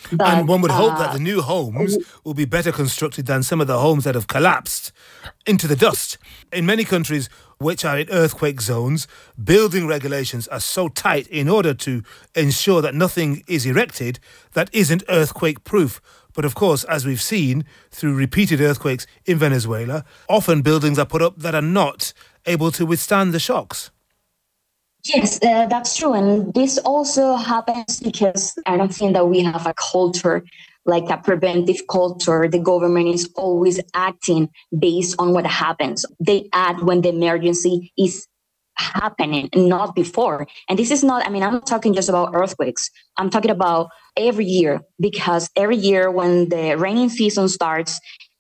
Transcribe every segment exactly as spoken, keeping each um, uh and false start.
But and one would hope that uh, the new homes will be better constructed than some of the homes that have collapsed into the dust. In many countries which are in earthquake zones, building regulations are so tight in order to ensure that nothing is erected that isn't earthquake-proof. But of course, as we've seen through repeated earthquakes in Venezuela, often buildings are put up that are not able to withstand the shocks. Yes, uh, that's true. And this also happens because I don't think that we have a culture, like a preventive culture. The government is always acting based on what happens. They act when the emergency is happening, not before. And this is not, I mean, I'm not talking just about earthquakes. I'm talking about every year, because every year when the rainy season starts,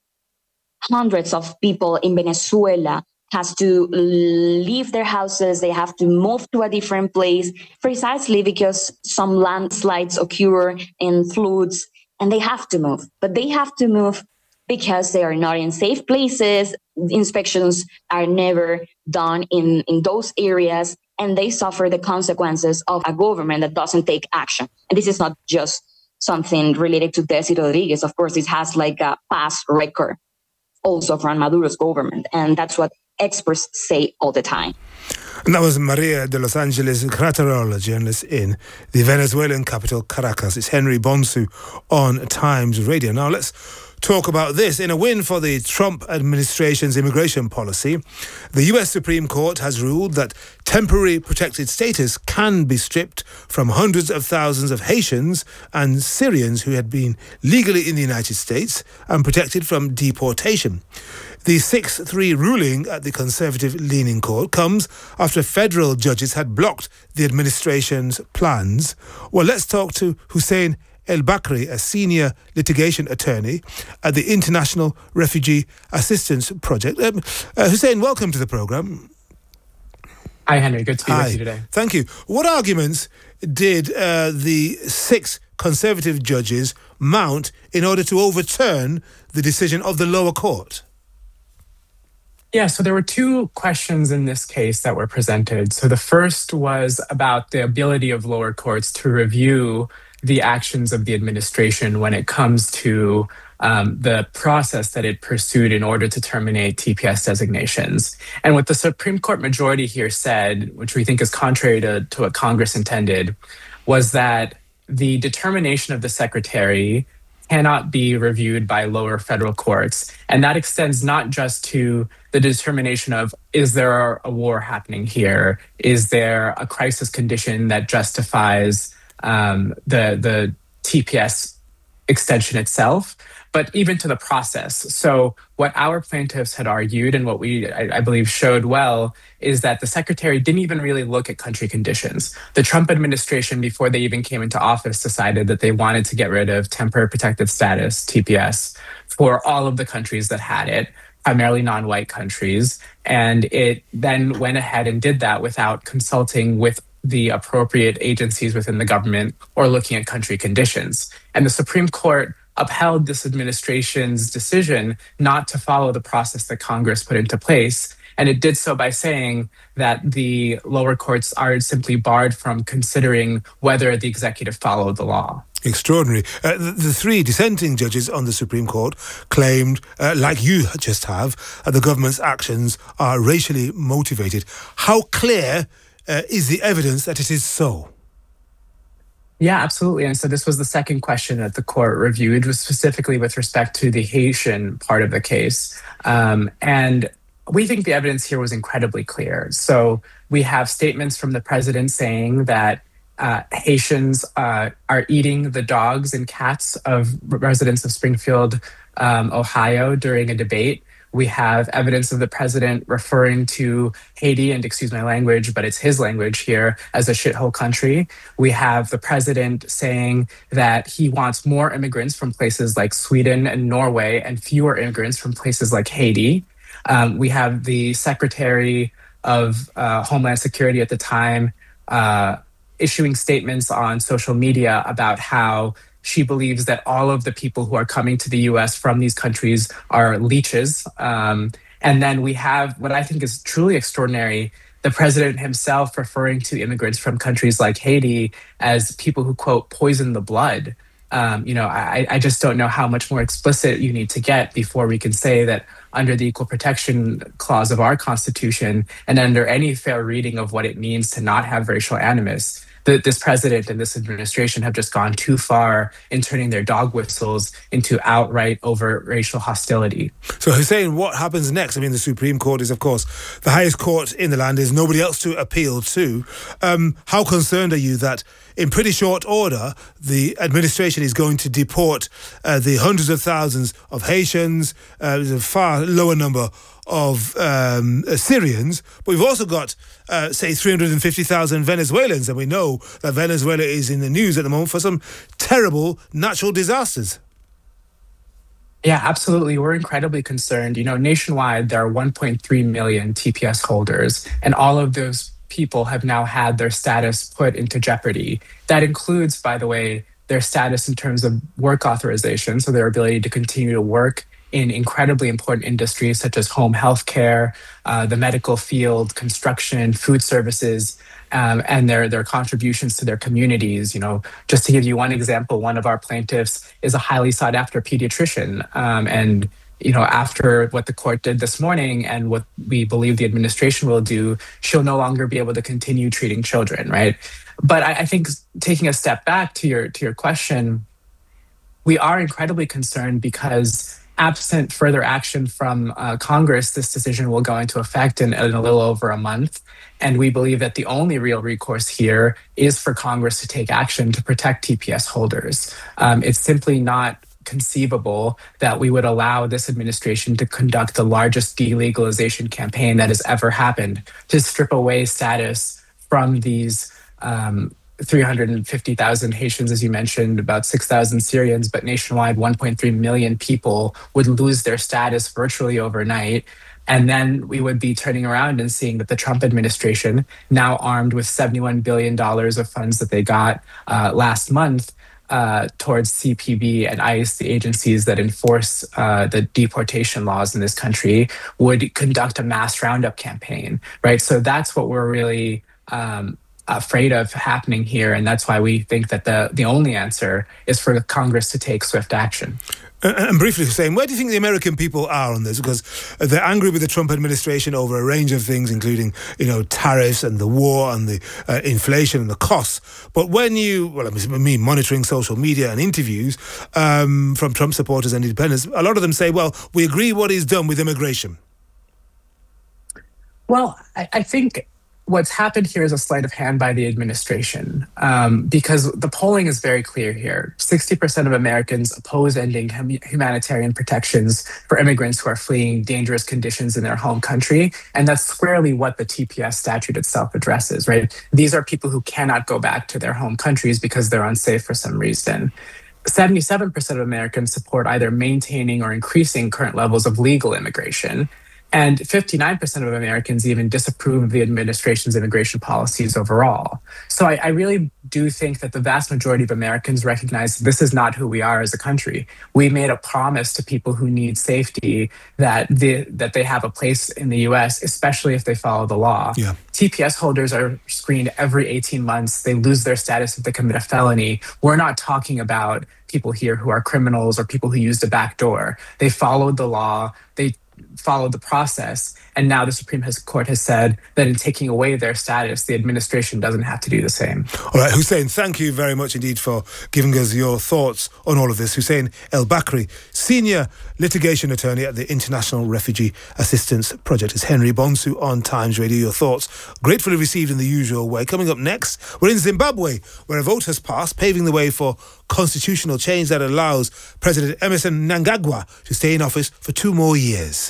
hundreds of people in Venezuela has to leave their houses. They have to move to a different place precisely because some landslides occur and floods, and they have to move. But they have to move because they are not in safe places. Inspections are never done in, in those areas, and they suffer the consequences of a government that doesn't take action. And this is not just something related to Desi Rodriguez. Of course, it has like a past record also from Maduro's government, and that's what experts say all the time. And that was Maria de Los Angeles Graterol, a journalist in the Venezuelan capital, Caracas. It's Henry Bonsu on Times Radio. Now let's talk about this. In a win for the Trump administration's immigration policy, the U S Supreme Court has ruled that temporary protected status can be stripped from hundreds of thousands of Haitians and Syrians who had been legally in the United States and protected from deportation. The six three ruling at the conservative-leaning court comes after federal judges had blocked the administration's plans. Well, let's talk to Hussein El Bakri, a senior litigation attorney at the International Refugee Assistance Project. Um, uh, Hussein, welcome to the programme. Hi, Henry. Good to be Hi. with you today. Thank you. What arguments did uh, the six conservative judges mount in order to overturn the decision of the lower court? Yeah, so there were two questions in this case that were presented. So the first was about the ability of lower courts to review the actions of the administration when it comes to um, the process that it pursued in order to terminate T P S designations. And what the Supreme Court majority here said, which we think is contrary to, to what Congress intended, was that the determination of the secretary cannot be reviewed by lower federal courts. And that extends not just to the determination of, is there a war happening here? Is there a crisis condition that justifies um, the, the T P S extension itself, but even to the process. So what our plaintiffs had argued and what we, I, I believe, showed well is that the secretary didn't even really look at country conditions. The Trump administration, before they even came into office, decided that they wanted to get rid of temporary protected status, T P S, for all of the countries that had it, primarily non-white countries. And it then went ahead and did that without consulting with the appropriate agencies within the government or looking at country conditions. And the Supreme Court upheld this administration's decision not to follow the process that Congress put into place. And it did so by saying that the lower courts are simply barred from considering whether the executive followed the law. Extraordinary. Uh, the, the three dissenting judges on the Supreme Court claimed, uh, like you just have, uh, the government's actions are racially motivated. How clear uh, is the evidence that it is so? Yeah, absolutely. And so this was the second question that the court reviewed, was specifically with respect to the Haitian part of the case. Um, and we think the evidence here was incredibly clear. So we have statements from the president saying that uh, Haitians uh, are eating the dogs and cats of residents of Springfield, um, Ohio during a debate. We have evidence of the president referring to Haiti, and excuse my language, but it's his language here, as a shithole country. We have the president saying that he wants more immigrants from places like Sweden and Norway and fewer immigrants from places like Haiti. Um, we have the Secretary of uh, Homeland Security at the time uh, issuing statements on social media about how she believes that all of the people who are coming to the U S from these countries are leeches. Um, and then we have what I think is truly extraordinary, the president himself referring to immigrants from countries like Haiti as people who, quote, poison the blood Um, you know, I, I just don't know how much more explicit you need to get before we can say that under the Equal Protection Clause of our Constitution and under any fair reading of what it means to not have racial animus, that this president and this administration have just gone too far in turning their dog whistles into outright overt racial hostility. So Hussein, what happens next? I mean, the Supreme Court is, of course, the highest court in the land. There's nobody else to appeal to. Um, how concerned are you that in pretty short order, the administration is going to deport uh, the hundreds of thousands of Haitians, uh, there's a far lower number of um, Syrians, but we've also got, uh, say, three hundred fifty thousand Venezuelans, and we know that Venezuela is in the news at the moment for some terrible natural disasters. Yeah, absolutely. We're incredibly concerned. You know, nationwide, there are one point three million T P S holders, and all of those people have now had their status put into jeopardy. That includes, by the way, their status in terms of work authorization, so their ability to continue to work in incredibly important industries such as home health care, uh, the medical field, construction, food services, um, and their, their contributions to their communities. You know, just to give you one example, one of our plaintiffs is a highly sought after pediatrician. Um, and, you know, after what the court did this morning and what we believe the administration will do, she'll no longer be able to continue treating children, right? But I, I think taking a step back to your to your question, we are incredibly concerned because absent further action from uh, Congress, this decision will go into effect in, in a little over a month. And we believe that the only real recourse here is for Congress to take action to protect T P S holders. Um, it's simply not conceivable that we would allow this administration to conduct the largest delegalization campaign that has ever happened to strip away status from these um, three hundred fifty thousand Haitians, as you mentioned, about six thousand Syrians, but nationwide, one point three million people would lose their status virtually overnight. And then we would be turning around and seeing that the Trump administration, now armed with seventy-one billion dollars of funds that they got uh, last month uh, towards C P B and ICE, the agencies that enforce uh, the deportation laws in this country, would conduct a mass roundup campaign, right? So that's what we're really um, afraid of happening here, and that's why we think that the the only answer is for Congress to take swift action. And briefly saying, where do you think the American people are on this? Because they're angry with the Trump administration over a range of things, including, you know, tariffs and the war and the uh, inflation and the costs. But when you, well, I mean, monitoring social media and interviews um, from Trump supporters and independents, a lot of them say, well, we agree what he's done with immigration. Well, I, I think what's happened here is a sleight of hand by the administration, um, because the polling is very clear here. sixty percent of Americans oppose ending hum- humanitarian protections for immigrants who are fleeing dangerous conditions in their home country. And that's squarely what the T P S statute itself addresses, right? These are people who cannot go back to their home countries because they're unsafe for some reason. seventy-seven percent of Americans support either maintaining or increasing current levels of legal immigration. And fifty-nine percent of Americans even disapprove of the administration's immigration policies overall. So I, I really do think that the vast majority of Americans recognize this is not who we are as a country. We made a promise to people who need safety that the, that they have a place in the U S, especially if they follow the law. Yeah. T P S holders are screened every eighteen months. They lose their status if they commit a felony. We're not talking about people here who are criminals or people who used a back door. They followed the law. They followed the process. And now the Supreme Court has said that in taking away their status, the administration doesn't have to do the same. All right, Hussein, thank you very much indeed for giving us your thoughts on all of this. Hussein El Bakri, Senior Litigation Attorney at the International Refugee Assistance Project. It's Henry Bonsu on Times Radio. Your thoughts gratefully received in the usual way. Coming up next, we're in Zimbabwe, where a vote has passed, paving the way for constitutional change that allows President Emmerson Mnangagwa to stay in office for two more years.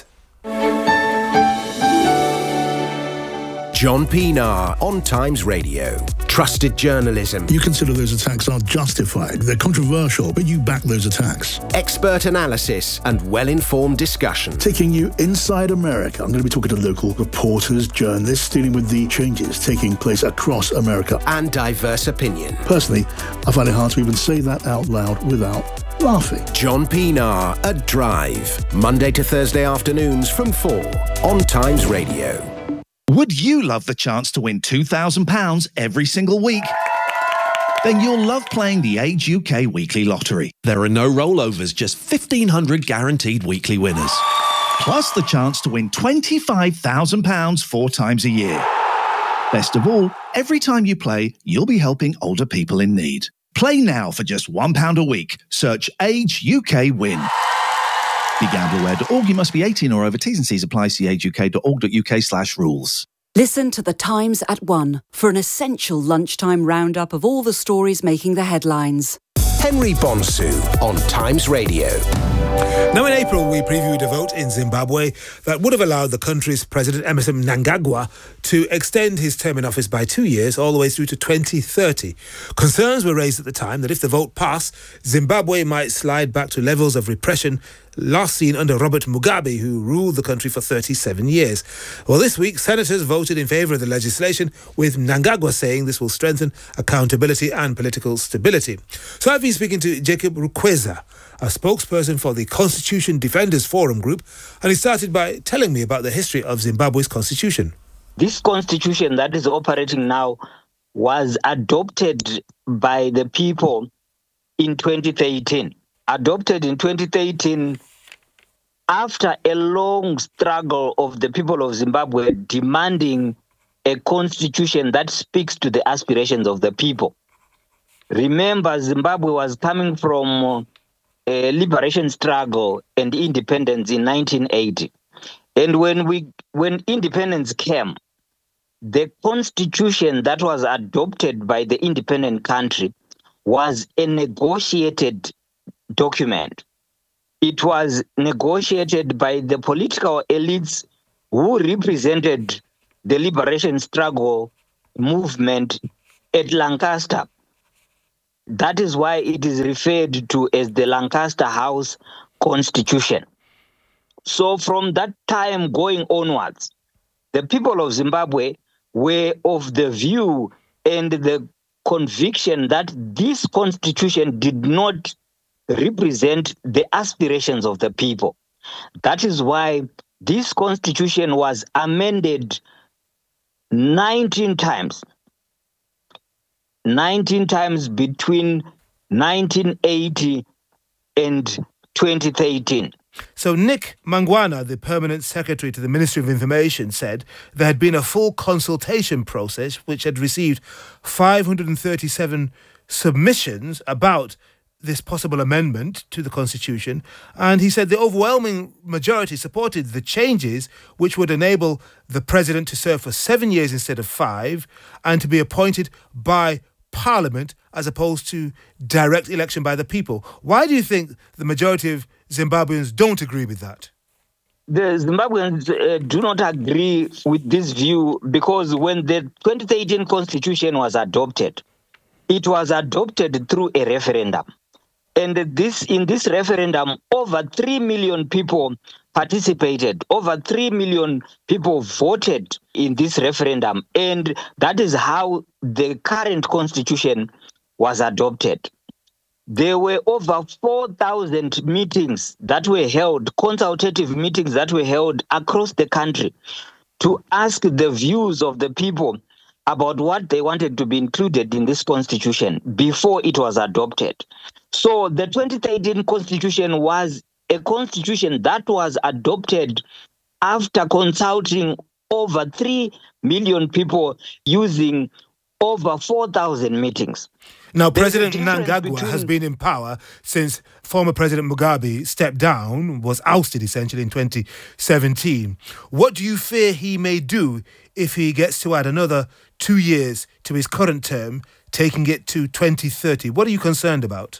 John Pienaar on Times Radio. Trusted journalism. You consider those attacks are justified. They're controversial, but you back those attacks. Expert analysis and well-informed discussion. Taking you inside America. I'm going to be talking to local reporters, journalists, dealing with the changes taking place across America. And diverse opinion. Personally, I find it hard to even say that out loud without laughing. John Pienaar at Drive. Monday to Thursday afternoons from four on Times Radio. Would you love the chance to win two thousand pounds every single week? then you'll love playing the Age U K Weekly Lottery. There are no rollovers, just fifteen hundred guaranteed weekly winners. Plus the chance to win twenty-five thousand pounds four times a year. Best of all, every time you play, you'll be helping older people in need. Play now for just one pound a week. Search Age U K Win. Be gamble aware dot org. You must be eighteen or over. T's and C's apply. See age u k dot org dot u k slash rules. Listen to The Times at one for an essential lunchtime roundup of all the stories making the headlines. Henry Bonsu on Times Radio. Now in April, we previewed a vote in Zimbabwe that would have allowed the country's President Emmerson Mnangagwa to extend his term in office by two years, all the way through to twenty thirty. Concerns were raised at the time that if the vote passed, Zimbabwe might slide back to levels of repression last seen under Robert Mugabe, who ruled the country for thirty-seven years. Well, this week, senators voted in favour of the legislation, with Mnangagwa saying this will strengthen accountability and political stability. So I've been speaking to Jacob Rukweza, a spokesperson for the Constitution Defenders Forum group, and he started by telling me about the history of Zimbabwe's constitution. This constitution that is operating now was adopted by the people in twenty thirteen. Adopted in twenty thirteen after a long struggle of the people of Zimbabwe demanding a constitution that speaks to the aspirations of the people. Remember, Zimbabwe was coming from a liberation struggle and independence in nineteen eighty. And when we when independence came, the constitution that was adopted by the independent country was a negotiated document. It was negotiated by the political elites who represented the liberation struggle movement at Lancaster. That is why it is referred to as the Lancaster House Constitution. So from that time going onwards, the people of Zimbabwe were of the view and the conviction that this constitution did not represent the aspirations of the people. That is why this constitution was amended nineteen times. nineteen times between nineteen eighty and twenty thirteen. So Nick Mangwana, the permanent secretary to the Ministry of Information, said there had been a full consultation process which had received five hundred thirty-seven submissions about this possible amendment to the Constitution, and he said the overwhelming majority supported the changes which would enable the president to serve for seven years instead of five and to be appointed by Parliament as opposed to direct election by the people. Why do you think the majority of Zimbabweans don't agree with that? The Zimbabweans uh, do not agree with this view because when the twenty thirteen Constitution was adopted, it was adopted through a referendum. And this in this referendum, over three million people participated. Over three million people voted in this referendum. And that is how the current constitution was adopted. There were over four thousand meetings that were held, consultative meetings that were held across the country to ask the views of the people about what they wanted to be included in this constitution before it was adopted. So the twenty thirteen constitution was a constitution that was adopted after consulting over three million people using over four thousand meetings. Now, President Mnangagwa between... has been in power since former President Mugabe stepped down, was ousted essentially in twenty seventeen. What do you fear he may do if he gets to add another two years to his current term, taking it to twenty thirty? What are you concerned about?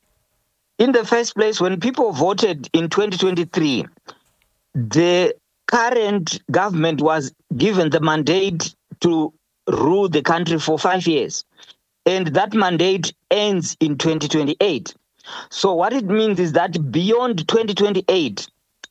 In the first place, when people voted in twenty twenty-three, the current government was given the mandate to rule the country for five years. And that mandate ends in twenty twenty-eight. So what it means is that beyond twenty twenty-eight,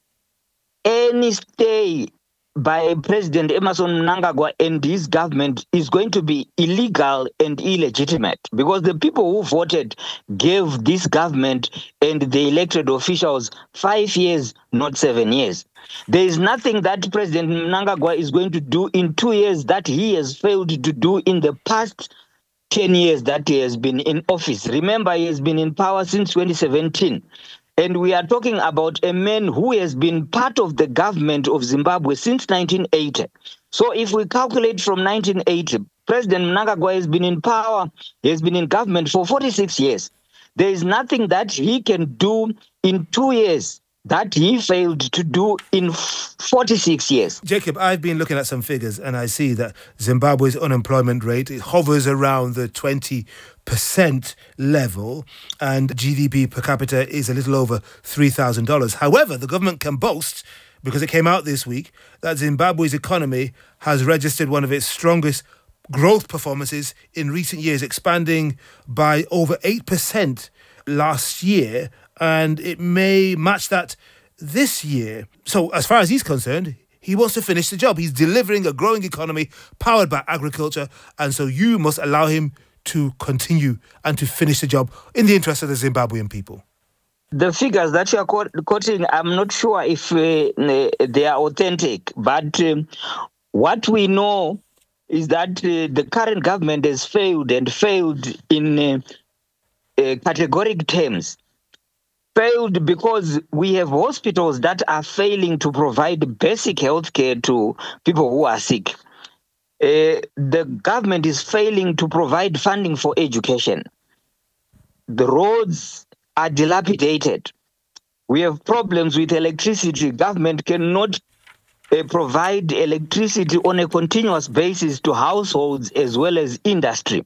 any stay by President Emmerson Mnangagwa and his government is going to be illegal and illegitimate because the people who voted gave this government and the elected officials five years, not seven years. There is nothing that President Mnangagwa is going to do in two years that he has failed to do in the past ten years that he has been in office. Remember, he has been in power since twenty seventeen. And we are talking about a man who has been part of the government of Zimbabwe since nineteen eighty. So if we calculate from nineteen eighty, President Mnangagwa has been in power, he has been in government for forty-six years. There is nothing that he can do in two years that he failed to do in forty-six years. Jacob, I've been looking at some figures and I see that Zimbabwe's unemployment rate it hovers around the twenty percent level and G D P per capita is a little over three thousand dollars. However, the government can boast, because it came out this week, that Zimbabwe's economy has registered one of its strongest growth performances in recent years, expanding by over eight percent last year, and it may match that this year. So as far as he's concerned, he wants to finish the job. He's delivering a growing economy powered by agriculture, and so you must allow him to continue and to finish the job in the interest of the Zimbabwean people. The figures that you are quoting, I'm not sure if uh, they are authentic, but um, what we know is that uh, the current government has failed and failed in uh, uh, categoric terms. Failed because we have hospitals that are failing to provide basic health care to people who are sick. Uh, the government is failing to provide funding for education. The roads are dilapidated. We have problems with electricity. Government cannot uh, provide electricity on a continuous basis to households as well as industry.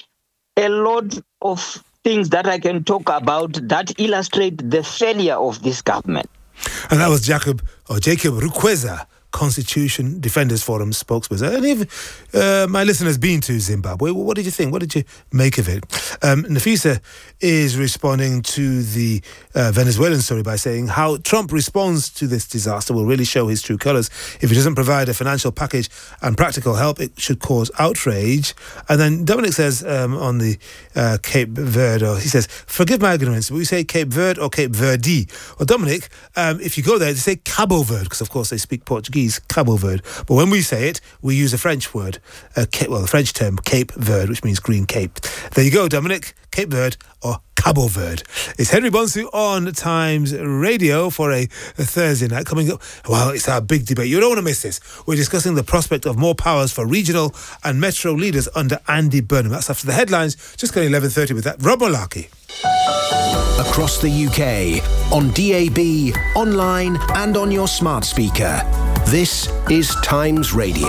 A lot of things that I can talk about that illustrate the failure of this government. And that was Jacob or Jacob Rukweza, Constitution Defenders Forum spokesperson. And if uh, my listeners been to Zimbabwe, what did you think? What did you make of it? Um, Nafisa is responding to the uh, Venezuelan story by saying how Trump responds to this disaster will really show his true colours. If he doesn't provide a financial package and practical help, it should cause outrage. And then Dominic says um, on the uh, Cape Verde, he says, forgive my ignorance, but we say Cape Verde or Cape Verde. Well, Dominic, um, if you go there, they say Cabo Verde, because of course they speak Portuguese, Cabo Verde. But when we say it, we use a French word, uh, well, the French term, Cape Verde, which means green cape. There you go, Dominic, Cape Verde or Cabo Verde. It's Henry Bonsu on Times Radio for a, a Thursday night. Coming up, well, it's our big debate. You don't want to miss this. We're discussing the prospect of more powers for regional and metro leaders under Andy Burnham. That's after the headlines. Just going eleven thirty with that. Rob Malarkey. Across the U K, on D A B, online and on your smart speaker. This is Times Radio.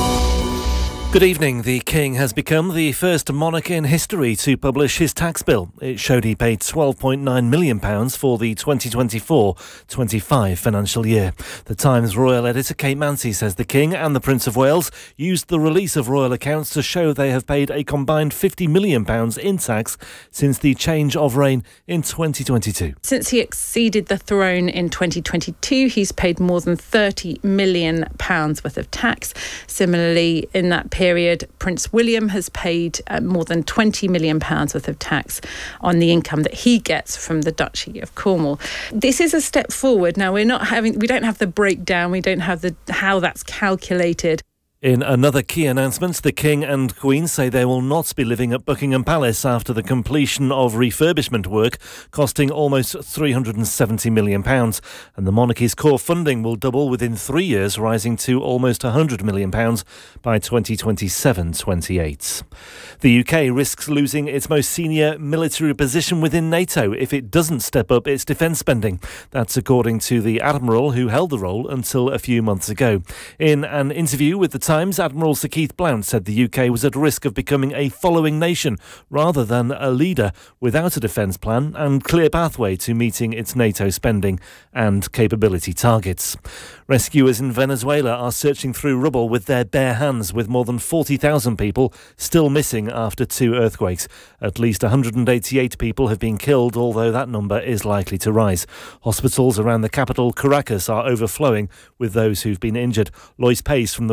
Good evening. The King has become the first monarch in history to publish his tax bill. It showed he paid twelve point nine million pounds for the twenty twenty-four twenty-five financial year. The Times royal editor Kate Mancy says the King and the Prince of Wales used the release of royal accounts to show they have paid a combined fifty million pounds in tax since the change of reign in twenty twenty-two. Since he acceded the throne in twenty twenty-two, he's paid more than thirty million pounds worth of tax. Similarly, in that period, period, Prince William has paid uh, more than twenty million pounds worth of tax on the income that he gets from the Duchy of Cornwall. This is a step forward. Now, we're not having, we don't have the breakdown, we don't have the how that's calculated. In another key announcement, the King and Queen say they will not be living at Buckingham Palace after the completion of refurbishment work costing almost three hundred seventy million pounds. And the monarchy's core funding will double within three years, rising to almost one hundred million pounds by twenty twenty-seven twenty-eight. The U K risks losing its most senior military position within NATO if it doesn't step up its defence spending. That's according to the Admiral who held the role until a few months ago. In an interview with the Times, Admiral Sir Keith Blount said the U K was at risk of becoming a following nation rather than a leader without a defence plan and clear pathway to meeting its NATO spending and capability targets. Rescuers in Venezuela are searching through rubble with their bare hands, with more than forty thousand people still missing after two earthquakes. At least one hundred eighty-eight people have been killed, although that number is likely to rise. Hospitals around the capital, Caracas, are overflowing with those who've been injured. Lois Pace from the Red Cross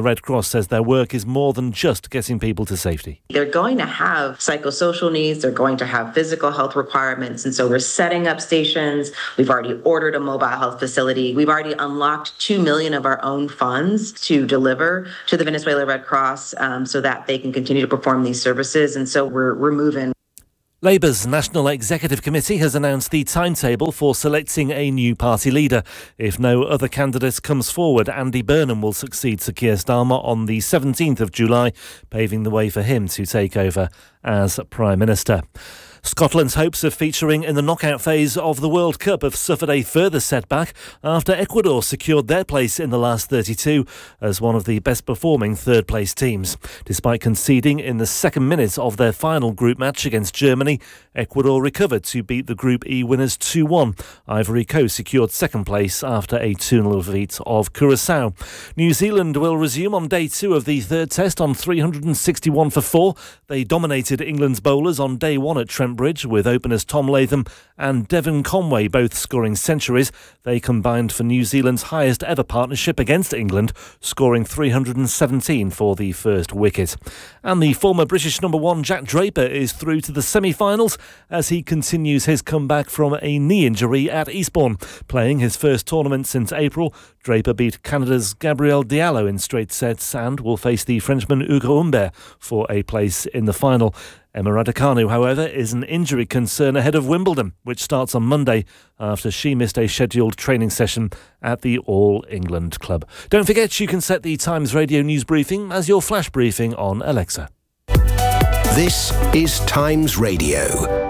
Cross says their work is more than just getting people to safety. They're going to have psychosocial needs, they're going to have physical health requirements, and so we're setting up stations. We've already ordered a mobile health facility. We've already unlocked two million of our own funds to deliver to the Venezuela Red Cross um, so that they can continue to perform these services, and so we're, we're moving. Labour's National Executive Committee has announced the timetable for selecting a new party leader. If no other candidate comes forward, Andy Burnham will succeed Sir Keir Starmer on the seventeenth of July, paving the way for him to take over as Prime Minister. Scotland's hopes of featuring in the knockout phase of the World Cup have suffered a further setback after Ecuador secured their place in the last thirty-two as one of the best performing third place teams. Despite conceding in the second minute of their final group match against Germany, Ecuador recovered to beat the Group E winners two one. Ivory Coast secured second place after a two nil defeat of Curaçao. New Zealand will resume on day two of the third test on three hundred sixty-one for four. They dominated England's bowlers on day one at Trent Bridge, with openers Tom Latham and Devon Conway both scoring centuries. They combined for New Zealand's highest ever partnership against England, scoring three hundred seventeen for the first wicket. And the former British number one Jack Draper is through to the semi-finals as he continues his comeback from a knee injury at Eastbourne. Playing his first tournament since April, Draper beat Canada's Gabriel Diallo in straight sets and will face the Frenchman Hugo Humbert for a place in the final. Emma Raducanu, however, is an injury concern ahead of Wimbledon, which starts on Monday after she missed a scheduled training session at the All England Club. Don't forget you can set the Times Radio news briefing as your flash briefing on Alexa. This is Times Radio.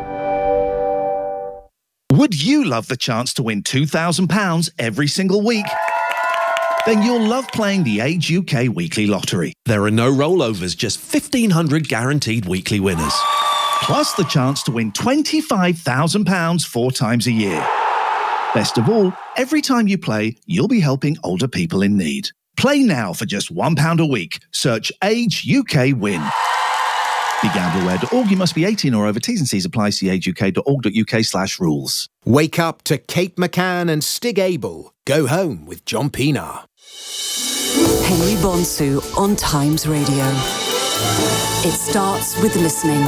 Would you love the chance to win two thousand pounds every single week? Then you'll love playing the Age U K Weekly Lottery. There are no rollovers, just fifteen hundred guaranteed weekly winners. Plus the chance to win twenty-five thousand pounds four times a year. Best of all, every time you play, you'll be helping older people in need. Play now for just one pound a week. Search Age U K Win. Be gamble aware dot org. You must be eighteen or over. T's and C's apply. See age u k dot org dot u k slash rules. Wake up to Kate McCann and Stig Abel. Go home with John Pienaar. Henry Bonsu on Times Radio. It starts with listening.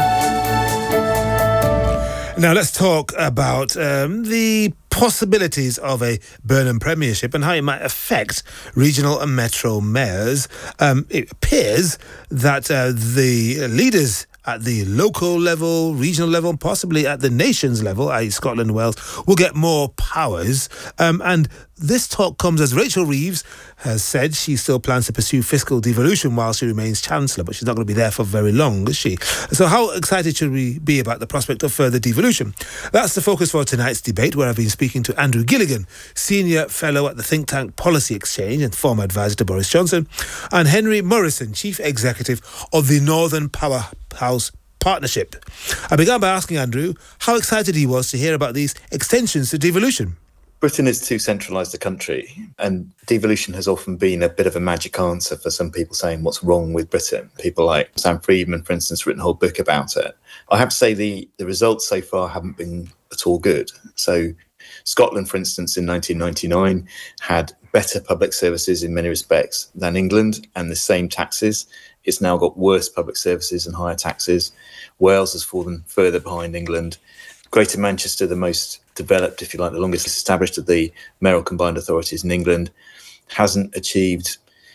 Now let's talk about um, the possibilities of a Burnham Premiership and how it might affect regional and metro mayors. Um, it appears that uh, the leaders at the local level, regional level, possibly at the nation's level, that is Scotland and Wales, will get more powers. Um, and this talk comes as Rachel Reeves has said she still plans to pursue fiscal devolution while she remains Chancellor, but she's not going to be there for very long, is she? So how excited should we be about the prospect of further devolution? That's the focus for tonight's debate, where I've been speaking to Andrew Gilligan, Senior Fellow at the think tank Policy Exchange and former advisor to Boris Johnson, and Henry Morrison, Chief Executive of the Northern Powerhouse Partnership. I began by asking Andrew how excited he was to hear about these extensions to devolution. Britain is too centralised a country, and devolution has often been a bit of a magic answer for some people saying what's wrong with Britain. People like Sam Friedman, for instance, written a whole book about it. I have to say the, the results so far haven't been at all good. So Scotland, for instance, in nineteen ninety-nine had better public services in many respects than England, and the same taxes. It's now got worse public services and higher taxes. Wales has fallen further behind England. Greater Manchester, the most developed, if you like, the longest established of the mayoral combined authorities in England, hasn't achieved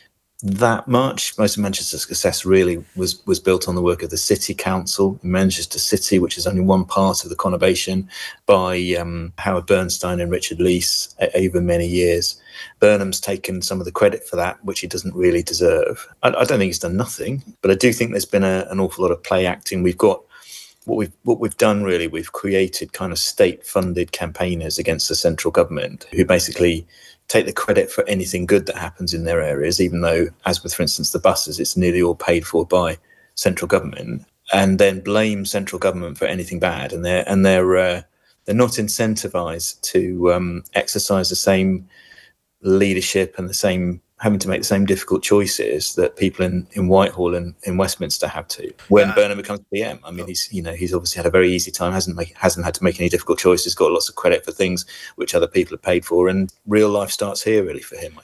that much. Most of Manchester's success really was was built on the work of the City Council in Manchester City, which is only one part of the conurbation, by um, Howard Bernstein and Richard Leese over many years. Burnham's taken some of the credit for that, which he doesn't really deserve. I, I don't think he's done nothing, but I do think there's been a, an awful lot of play acting. We've got What we've what we've done really, we've created kind of state-funded campaigners against the central government who basically take the credit for anything good that happens in their areas, even though, as with, for instance, the buses, it's nearly all paid for by central government, and then blame central government for anything bad. And they're and they're uh, they're not incentivised to um, exercise the same leadership and the same having to make the same difficult choices that people in, in Whitehall and in Westminster have to. When yeah. Burnham becomes P M, I mean, he's you know he's obviously had a very easy time, hasn't make, hasn't had to make any difficult choices, got lots of credit for things which other people have paid for, and real life starts here really for him, I think.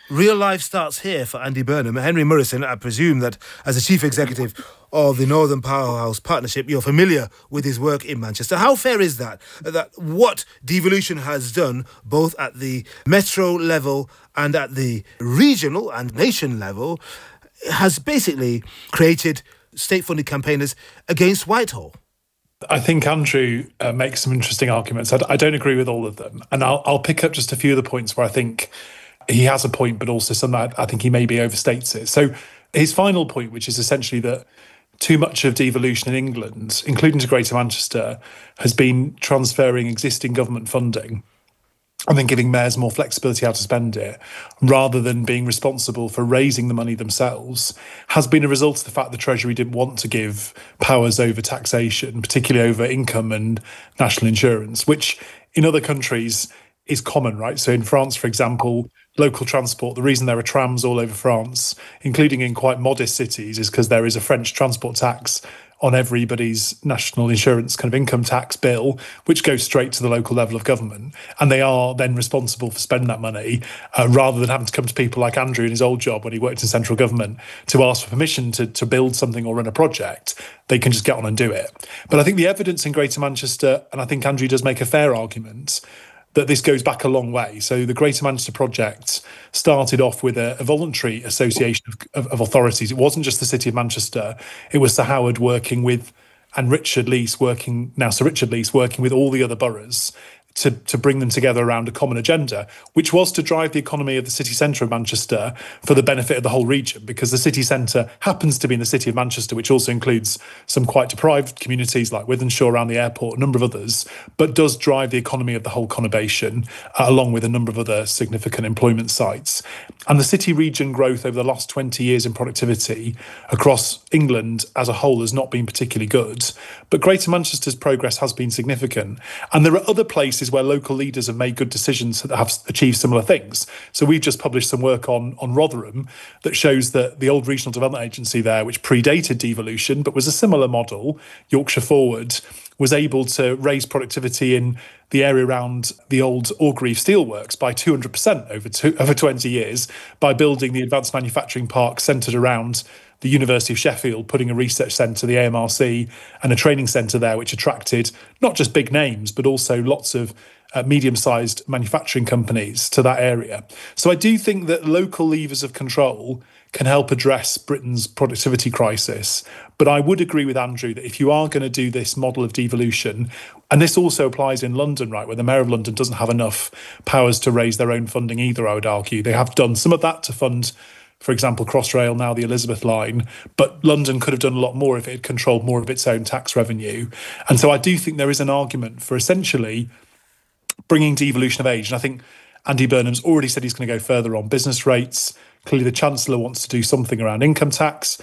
Real life starts here for Andy Burnham. Henry Murrison, I presume that as the chief executive of the Northern Powerhouse Partnership, you're familiar with his work in Manchester. How fair is that, that what devolution has done, both at the metro level and at the regional and nation level, has basically created state-funded campaigners against Whitehall? I think Andrew uh, makes some interesting arguments. I, I don't agree with all of them. And I'll, I'll pick up just a few of the points where I think he has a point, but also some that I think he maybe overstates it. So his final point, which is essentially that too much of devolution in England, including to Greater Manchester, has been transferring existing government funding and then giving mayors more flexibility how to spend it, rather than being responsible for raising the money themselves, has been a result of the fact the Treasury didn't want to give powers over taxation, particularly over income and national insurance, which in other countries is common, right? So in France, for example, local transport, the reason there are trams all over France, including in quite modest cities, is because there is a French transport tax on everybody's national insurance kind of income tax bill, which goes straight to the local level of government. And they are then responsible for spending that money, uh, rather than having to come to people like Andrew in his old job when he worked in central government to ask for permission to, to build something or run a project. They can just get on and do it. But I think the evidence in Greater Manchester, and I think Andrew does make a fair argument, that this goes back a long way. So the Greater Manchester project started off with a, a voluntary association of, of, of authorities. It wasn't just the City of Manchester. It was Sir Howard working with, and Richard Leese working, now Sir Richard Leese, working with all the other boroughs to, to bring them together around a common agenda, which was to drive the economy of the city centre of Manchester for the benefit of the whole region, because the city centre happens to be in the City of Manchester, which also includes some quite deprived communities like Wythenshawe around the airport, a number of others, but does drive the economy of the whole conurbation, uh, along with a number of other significant employment sites. And the city region growth over the last twenty years in productivity across England as a whole has not been particularly good, but Greater Manchester's progress has been significant. And there are other places where local leaders have made good decisions that have achieved similar things. So we've just published some work on, on Rotherham that shows that the old regional development agency there, which predated devolution, but was a similar model, Yorkshire Forward, was able to raise productivity in the area around the old Orgreave Steelworks by two hundred percent over, two, over twenty years by building the advanced manufacturing park centred around the University of Sheffield, putting a research centre, the A M R C, and a training centre there, which attracted not just big names, but also lots of uh, medium-sized manufacturing companies to that area. So I do think that local levers of control can help address Britain's productivity crisis. But I would agree with Andrew that if you are going to do this model of devolution, and this also applies in London, right, where the Mayor of London doesn't have enough powers to raise their own funding either, I would argue. They have done some of that to fund, for example, Crossrail, now the Elizabeth line, but London could have done a lot more if it had controlled more of its own tax revenue. And so I do think there is an argument for essentially bringing devolution of age. And I think Andy Burnham's already said he's going to go further on business rates. Clearly, the Chancellor wants to do something around income tax.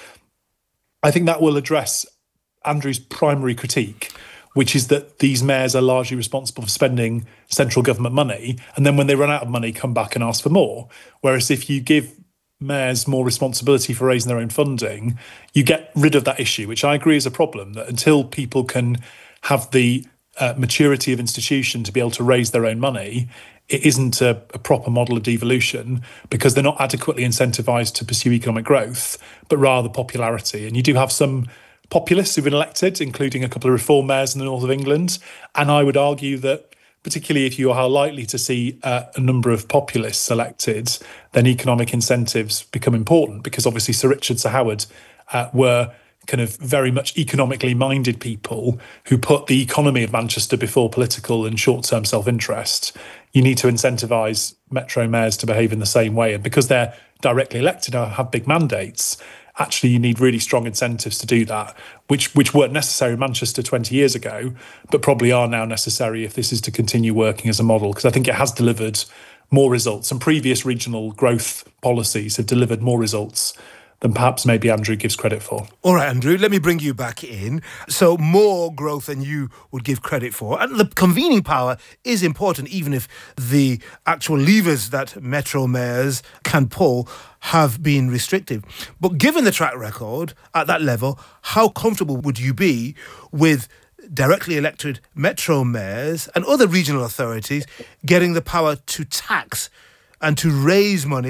I think that will address Andrew's primary critique, which is that these mayors are largely responsible for spending central government money, and then when they run out of money, come back and ask for more. Whereas if you give mayors more responsibility for raising their own funding, you get rid of that issue, which I agree is a problem, that until people can have the uh, maturity of institution to be able to raise their own money, it isn't a, a proper model of devolution, because they're not adequately incentivised to pursue economic growth, but rather popularity. And you do have some populists who've been elected, including a couple of reform mayors in the north of England. And I would argue that particularly if you are likely to see uh, a number of populists elected, then economic incentives become important, because obviously Sir Richard, Sir Howard uh, were kind of very much economically minded people who put the economy of Manchester before political and short-term self-interest. You need to incentivise metro mayors to behave in the same way. And because they're directly elected and have big mandates, actually you need really strong incentives to do that, which which weren't necessary in Manchester twenty years ago, but probably are now necessary if this is to continue working as a model, because I think it has delivered more results, and previous regional growth policies have delivered more results than perhaps maybe Andrew gives credit for. All right, Andrew, let me bring you back in. So more growth than you would give credit for. And the convening power is important, even if the actual levers that metro mayors can pull have been restrictive. But given the track record at that level, how comfortable would you be with directly elected metro mayors and other regional authorities getting the power to tax and to raise money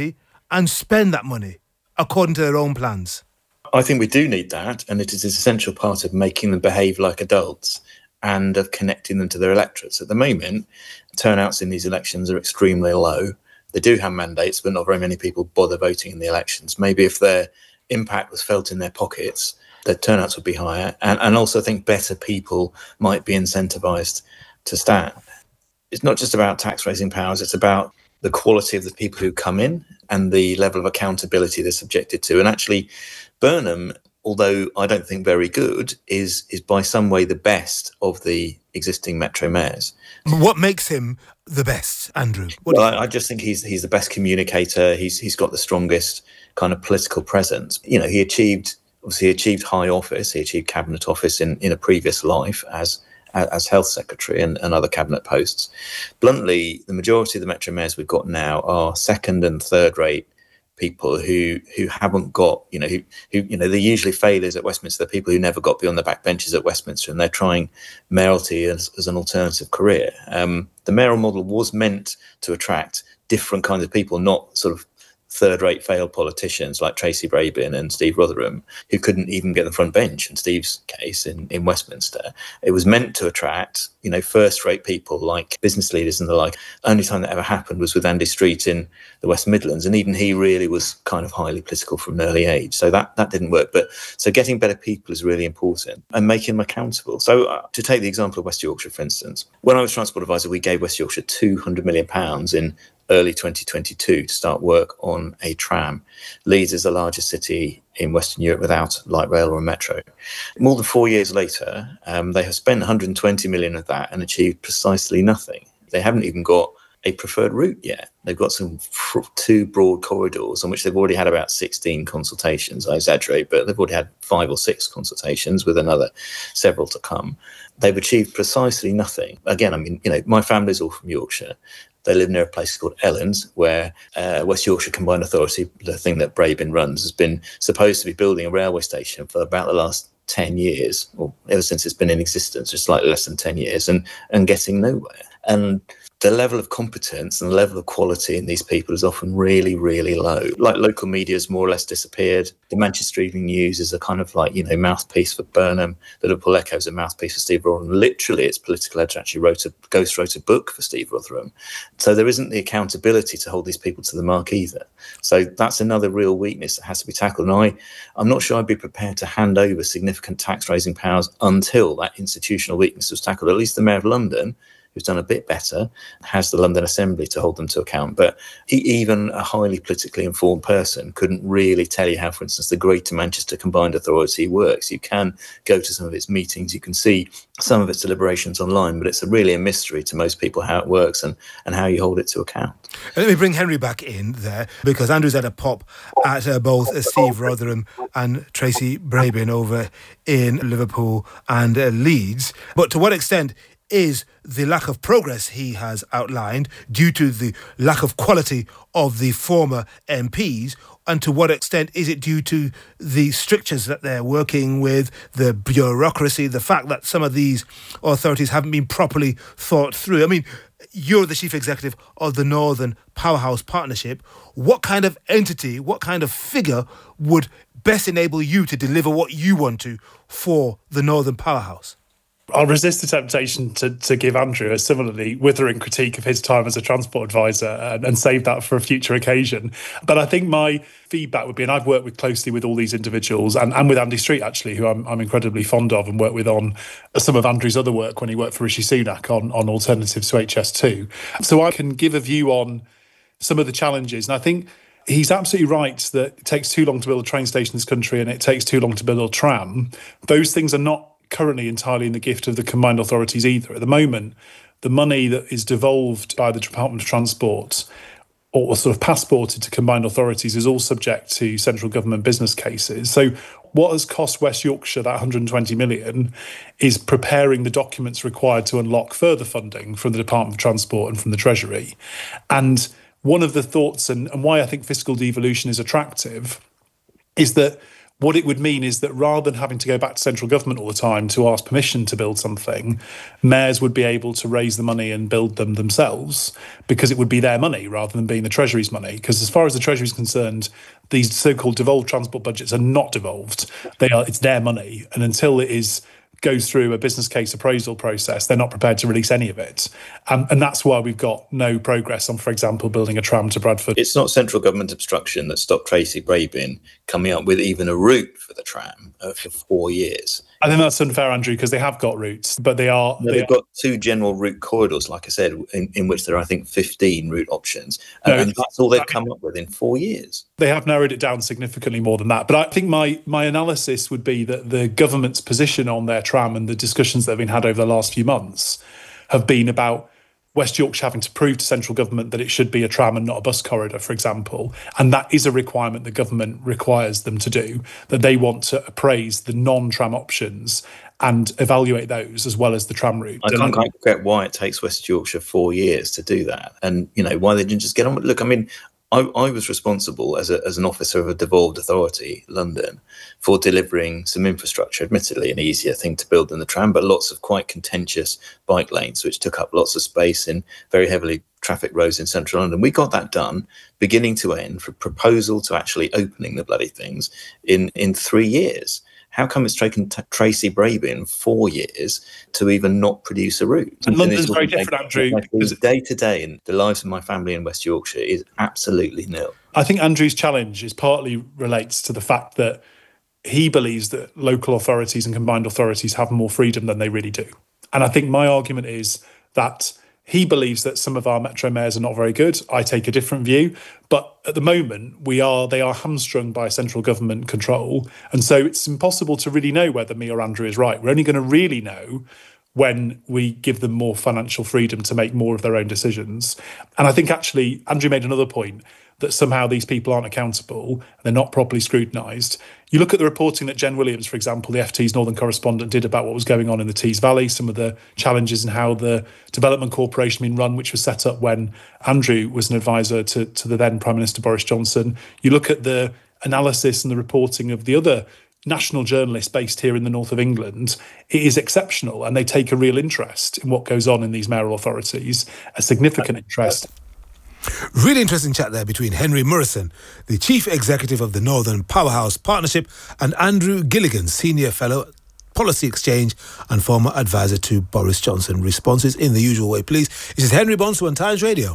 and spend that money according to their own plans? I think we do need that, and it is an essential part of making them behave like adults and of connecting them to their electorates. At the moment, turnouts in these elections are extremely low. They do have mandates, but not very many people bother voting in the elections. Maybe if their impact was felt in their pockets, their turnouts would be higher. And, and also I think better people might be incentivised to stand. It's not just about tax raising powers, it's about the quality of the people who come in and the level of accountability they're subjected to. And actually, Burnham, although I don't think very good, is is by some way the best of the existing Metro mayors. What makes him the best, Andrew? What well, I, I just think he's he's the best communicator. He's he's got the strongest kind of political presence. You know, he achieved obviously he achieved high office. He achieved cabinet office in, in a previous life as as health secretary and, and other cabinet posts. Bluntly, the majority of the Metro mayors we've got now are second and third rate people who who haven't got, you know, who, who you know, they're usually failures at Westminster. They're people who never got beyond the back benches at Westminster, and they're trying mayoralty as, as an alternative career. Um, the mayoral model was meant to attract different kinds of people, not sort of third-rate failed politicians like Tracy Brabin and Steve Rotherham, who couldn't even get the front bench in Steve's case in, in Westminster. It was meant to attract, you know, first-rate people like business leaders and the like. Only time that ever happened was with Andy Street in the West Midlands, and even he really was kind of highly political from an early age. So that, that didn't work. But so getting better people is really important and making them accountable. So uh, to take the example of West Yorkshire, for instance, when I was Transport Advisor, we gave West Yorkshire two hundred million pounds in early twenty twenty-two to start work on a tram. Leeds is the largest city in Western Europe without light rail or a metro. More than four years later, um, they have spent one hundred twenty million of that and achieved precisely nothing. They haven't even got a preferred route yet. They've got some fr- two broad corridors on which they've already had about sixteen consultations. I exaggerate, but they've already had five or six consultations with another several to come. They've achieved precisely nothing. Again, I mean, you know, my family's all from Yorkshire. They live near a place called Ellens, where uh, West Yorkshire Combined Authority, the thing that Brabin runs, has been supposed to be building a railway station for about the last ten years, or ever since it's been in existence, just slightly less than ten years, and, and getting nowhere. And the level of competence and the level of quality in these people is often really, really low. Like local media has more or less disappeared. The Manchester Evening News is a kind of like, you know, mouthpiece for Burnham. The Liverpool Echo is a mouthpiece for Steve Rotherham. Literally, its political editor actually wrote a ghost wrote a book for Steve Rotherham. So there isn't the accountability to hold these people to the mark either. So that's another real weakness that has to be tackled. And I, I'm not sure I'd be prepared to hand over significant tax raising powers until that institutional weakness was tackled. At least the Mayor of London, who's done a bit better, has the London Assembly to hold them to account. But he, even a highly politically informed person couldn't really tell you how, for instance, the Greater Manchester Combined Authority works. You can go to some of its meetings, you can see some of its deliberations online, but it's a really a mystery to most people how it works and, and how you hold it to account. Let me bring Henry back in there, because Andrew's had a pop at uh, both uh, Steve Rotherham and Tracy Brabin over in Liverpool and uh, Leeds. But to what extent is the lack of progress he has outlined due to the lack of quality of the former M Ps, and to what extent is it due to the strictures that they're working with, the bureaucracy, the fact that some of these authorities haven't been properly thought through? I mean, you're the chief executive of the Northern Powerhouse Partnership. What kind of entity, what kind of figure would best enable you to deliver what you want to for the Northern Powerhouse? I'll resist the temptation to, to give Andrew a similarly withering critique of his time as a transport advisor and, and save that for a future occasion. But I think my feedback would be, and I've worked with closely with all these individuals and, and with Andy Street, actually, who I'm, I'm incredibly fond of and worked with on some of Andrew's other work when he worked for Rishi Sunak on, on alternatives to H S two. So I can give a view on some of the challenges. And I think he's absolutely right that it takes too long to build a train station in this country and it takes too long to build a tram. Those things are not currently entirely in the gift of the combined authorities either. At the moment, the money that is devolved by the Department of Transport or sort of passported to combined authorities is all subject to central government business cases. So what has cost West Yorkshire that one hundred twenty million is preparing the documents required to unlock further funding from the Department of Transport and from the Treasury. And one of the thoughts and, and why I think fiscal devolution is attractive is that what it would mean is that rather than having to go back to central government all the time to ask permission to build something, mayors would be able to raise the money and build them themselves because it would be their money rather than being the Treasury's money. Because as far as the Treasury is concerned, these so-called devolved transport budgets are not devolved. They are, it's their money. And until it is goes through a business case appraisal process, they're not prepared to release any of it. Um, and that's why we've got no progress on, for example, building a tram to Bradford. It's not central government obstruction that stopped Tracy Brabin coming up with even a route for the tram uh, for four years. I think that's unfair, Andrew, because they have got routes, but they are... No, they they've are, got two general route corridors, like I said, in, in which there are, I think, fifteen route options. And, No, and that's all they've come up with in four years. They have narrowed it down significantly more than that. But I think my my analysis would be that the government's position on their tram and the discussions that have been had over the last few months have been about West Yorkshire having to prove to central government that it should be a tram and not a bus corridor, for example. And that is a requirement the government requires them to do, that they want to appraise the non-tram options and evaluate those as well as the tram route. I can't quite get why it takes West Yorkshire four years to do that. And, you know, why they didn't just get on with it. Look, I mean, I, I was responsible as a, as an officer of a devolved authority, London, for delivering some infrastructure, admittedly an easier thing to build than the tram, but lots of quite contentious bike lanes, which took up lots of space in very heavily traffic roads in central London. We got that done, beginning to end, from proposal to actually opening the bloody things in, in three years. How come it's taken t- Tracy Brabin four years to even not produce a route? And London's very different, Andrew. Day to day in the lives of my family in West Yorkshire is absolutely nil. I think Andrew's challenge is partly relates to the fact that he believes that local authorities and combined authorities have more freedom than they really do. And I think my argument is that he believes that some of our metro mayors are not very good. I take a different view. But at the moment, we are they are hamstrung by central government control. And so it's impossible to really know whether me or Andrew is right. We're only going to really know when we give them more financial freedom to make more of their own decisions. And I think actually, Andrew made another point, that somehow these people aren't accountable, they're not properly scrutinised. You look at the reporting that Jen Williams, for example, the F T's Northern correspondent, did about what was going on in the Tees Valley, some of the challenges and how the Development Corporation been run, which was set up when Andrew was an advisor to, to the then Prime Minister Boris Johnson. You look at the analysis and the reporting of the other national journalists based here in the north of England, it is exceptional, and they take a real interest in what goes on in these mayoral authorities, a significant interest. Really interesting chat there between Henry Murison, the Chief Executive of the Northern Powerhouse Partnership, and Andrew Gilligan, Senior Fellow at Policy Exchange and former advisor to Boris Johnson. Responses in the usual way, please. This is Henry Bonsu on Times Radio.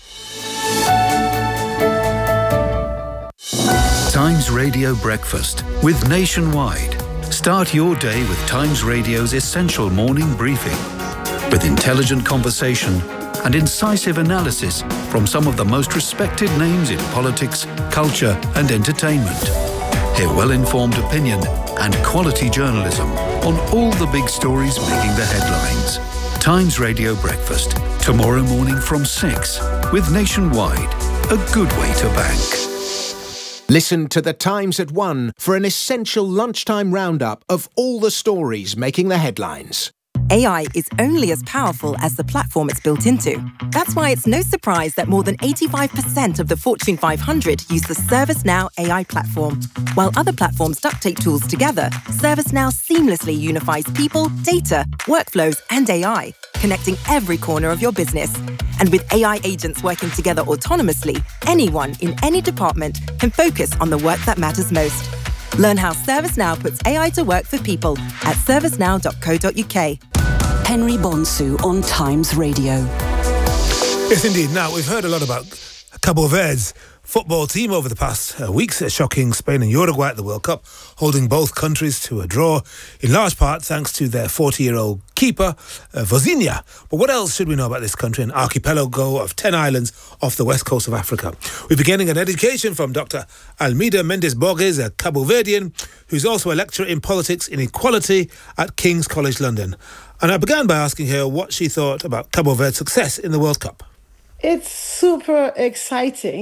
Times Radio Breakfast with Nationwide. Start your day with Times Radio's essential morning briefing with intelligent conversation and incisive analysis from some of the most respected names in politics, culture and entertainment. Hear well-informed opinion and quality journalism on all the big stories making the headlines. Times Radio Breakfast, tomorrow morning from six with Nationwide, a good way to bank. Listen to The Times at one for an essential lunchtime roundup of all the stories making the headlines. A I is only as powerful as the platform it's built into. That's why it's no surprise that more than eighty-five percent of the Fortune five hundred use the ServiceNow A I platform. While other platforms duct tape tools together, ServiceNow seamlessly unifies people, data, workflows, and A I, connecting every corner of your business. And with A I agents working together autonomously, anyone in any department can focus on the work that matters most. Learn how ServiceNow puts A I to work for people at servicenow dot co dot uk. Henry Bonsu on Times Radio. Yes, indeed. Now, we've heard a lot about Cabo Verde's football team over the past uh, weeks, uh, shocking Spain and Uruguay at the World Cup, holding both countries to a draw, in large part thanks to their forty-year-old keeper, uh, Vozinha. But what else should we know about this country, an archipelago of ten islands off the west coast of Africa? We're beginning an education from Doctor Almeida Mendes Borges, a Cabo Verdean, who's also a lecturer in politics and equality at King's College London. And I began by asking her what she thought about Cabo Verde's success in the World Cup. It's super exciting.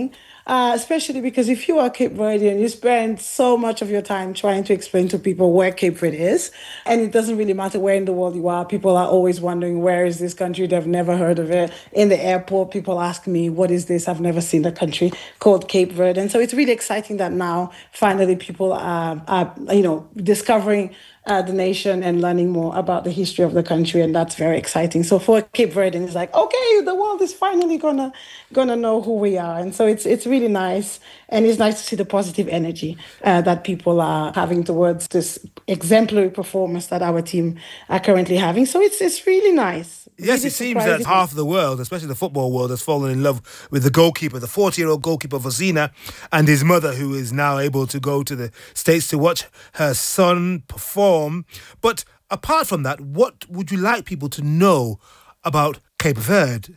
uh, especially because if you are Cape Verdean, you spend so much of your time trying to explain to people where Cape Verde is. And it doesn't really matter where in the world you are. People are always wondering, where is this country? They've never heard of it. In the airport, people ask me, what is this? I've never seen a country called Cape Verde. And so it's really exciting that now finally people are, are you know, discovering Uh, the nation and learning more about the history of the country, and that's very exciting. So for Cape Verde, it's like, okay, the world is finally gonna gonna know who we are, and so it's it's really nice, and it's nice to see the positive energy uh, that people are having towards this exemplary performance that our team are currently having. So it's it's really nice. Yes, really it seems that half the world, especially the football world, has fallen in love with the goalkeeper, the forty-year-old goalkeeper Vosina, and his mother, who is now able to go to the States to watch her son perform. But apart from that, what would you like people to know about Cape Verde?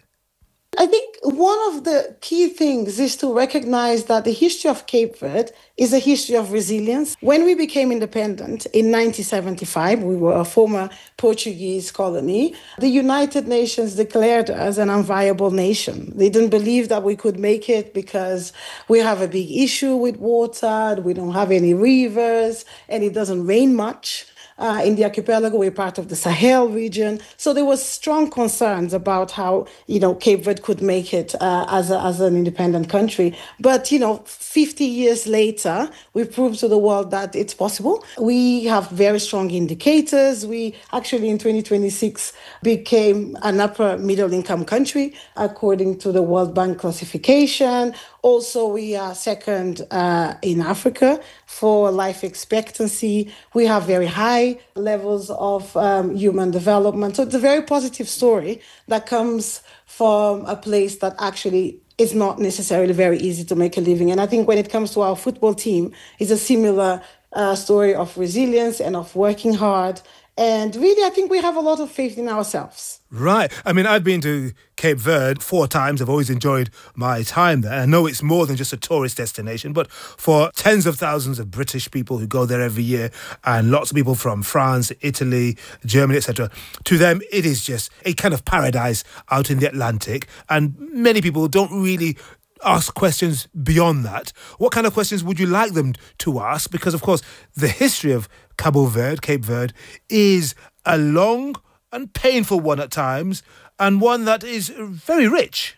I think one of the key things is to recognize that the history of Cape Verde is a history of resilience. When we became independent in nineteen seventy-five, we were a former Portuguese colony, the United Nations declared us an unviable nation. They didn't believe that we could make it because we have a big issue with water, we don't have any rivers, and it doesn't rain much. Uh, in the archipelago, we're part of the Sahel region. So there was strong concerns about how, you know, Cape Verde could make it uh, as, a, as an independent country. But, you know, fifty years later, we've proved to the world that it's possible. We have very strong indicators. We actually, in twenty twenty-six, became an upper middle income country, according to the World Bank classification. Also, we are second uh, in Africa for life expectancy. We have very high levels of um, human development. So it's a very positive story that comes from a place that actually is not necessarily very easy to make a living. And I think when it comes to our football team, it's a similar uh, story of resilience and of working hard. And really, I think we have a lot of faith in ourselves. Right. I mean, I've been to Cape Verde four times. I've always enjoyed my time there. I know it's more than just a tourist destination, but for tens of thousands of British people who go there every year, and lots of people from France, Italy, Germany, et cetera, to them, it is just a kind of paradise out in the Atlantic. And many people don't really ask questions beyond that. What kind of questions would you like them to ask? Because, of course, the history of Cabo Verde, Cape Verde, is a long and painful one at times, and one that is very rich.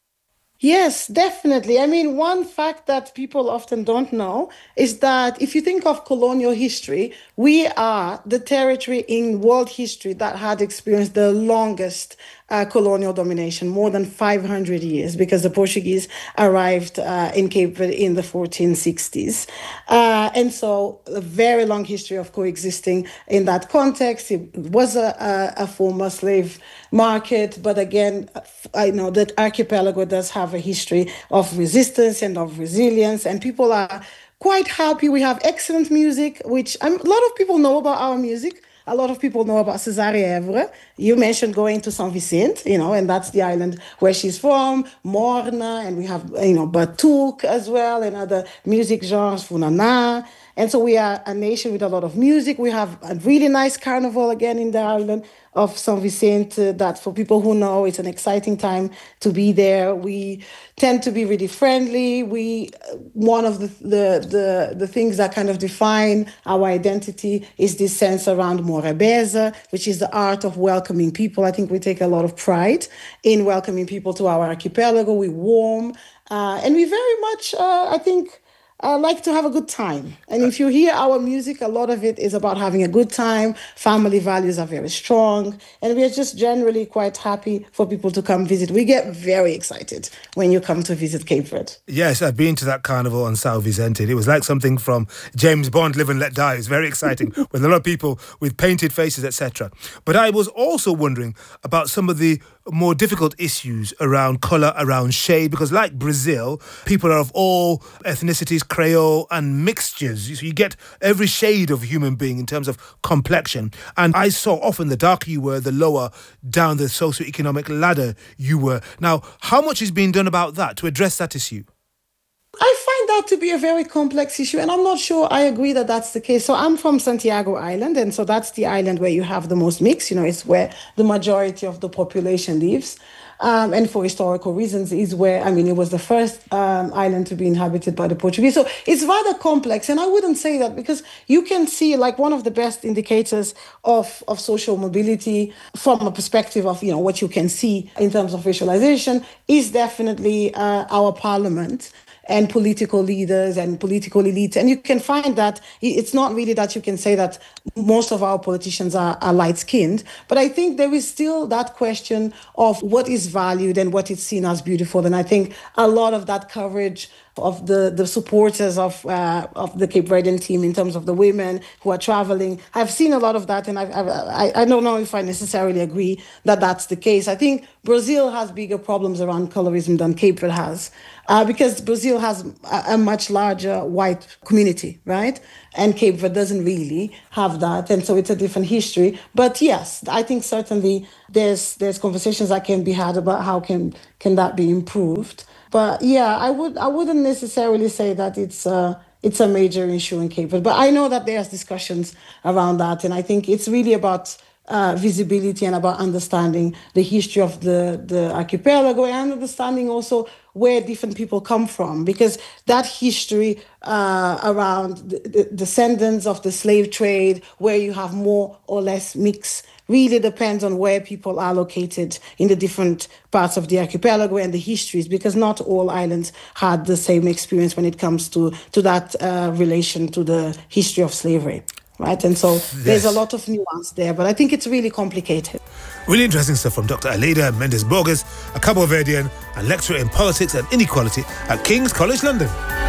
Yes, definitely. I mean, one fact that people often don't know is that if you think of colonial history, we are the territory in world history that had experienced the longest uh, colonial domination, more than five hundred years, because the Portuguese arrived uh, in Cape Verde in the fourteen sixties. Uh, and so a very long history of coexisting in that context. It was a, a, a former slave market, but again, I know that archipelago does have a history of resistance and of resilience, and people are quite happy. We have excellent music, which um, a lot of people know about our music. A lot of people know about Cesaria Evora. You mentioned going to São Vicente, you know, and that's the island where she's from, Morna, and we have, you know, Batuque as well, and other music genres, Funana. And so we are a nation with a lot of music. We have a really nice carnival again in the island of São Vicente that, for people who know, it's an exciting time to be there. We tend to be really friendly. We one of the the the, the things that kind of define our identity is this sense around Morabeza, which is the art of welcoming people. I think we take a lot of pride in welcoming people to our archipelago. We warm, uh, and we very much, uh, I think, I like to have a good time. And if you hear our music, a lot of it is about having a good time. Family values are very strong. And we are just generally quite happy for people to come visit. We get very excited when you come to visit Cape Verde. Yes, I've been to that carnival on São Vicente. It was like something from James Bond, Live and Let Die. It was very exciting with a lot of people with painted faces, et cetera. But I was also wondering about some of the more difficult issues around colour, around shade, because like Brazil, people are of all ethnicities, Creole and mixtures. So you get every shade of human being in terms of complexion. And I saw often the darker you were, the lower down the socioeconomic ladder you were. Now, how much is being done about that to address that issue? I find that to be a very complex issue, and I'm not sure I agree that that's the case. So I'm from Santiago Island, and so that's the island where you have the most mix. You know, it's where the majority of the population lives. um, and for historical reasons, is where, I mean, it was the first um, island to be inhabited by the Portuguese. So it's rather complex. And I wouldn't say that, because you can see, like, one of the best indicators of, of social mobility from a perspective of, you know, what you can see in terms of racialization is definitely uh, our parliament and political leaders and political elites. And you can find that it's not really that you can say that most of our politicians are, are light-skinned, but I think there is still that question of what is valued and what is seen as beautiful. And I think a lot of that coverage of the, the supporters of uh, of the Cape Verdean team in terms of the women who are traveling, I've seen a lot of that, and I've, I've, I I don't know if I necessarily agree that that's the case. I think Brazil has bigger problems around colorism than Cape Verde has, uh, because Brazil has a, a much larger white community, right? And Cape Verde doesn't really have that, and so it's a different history. But yes, I think certainly there's there's conversations that can be had about how can can that be improved. But yeah, I would I wouldn't necessarily say that it's a it's a major issue in Cape Verde. But I know that there's discussions around that, and I think it's really about uh, visibility and about understanding the history of the the archipelago and understanding also where different people come from, because that history uh, around the, the descendants of the slave trade, where you have more or less mix, really depends on where people are located in the different parts of the archipelago and the histories, because not all islands had the same experience when it comes to, to that uh, relation to the history of slavery. Right, and so yes. There's a lot of nuance there, but I think it's really complicated. Really interesting stuff from Doctor Aleida Mendes Borges, a Cabo Verdean and lecturer in politics and inequality at King's College London.